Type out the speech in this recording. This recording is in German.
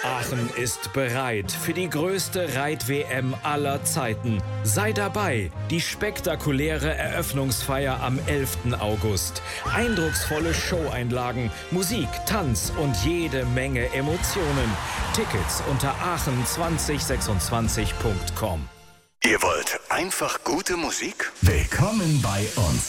Aachen ist bereit für die größte Reit-WM aller Zeiten. Sei dabei, die spektakuläre Eröffnungsfeier am 11. August. Eindrucksvolle Showeinlagen, Musik, Tanz und jede Menge Emotionen. Tickets unter aachen2026.com. Ihr wollt einfach gute Musik? Willkommen bei uns.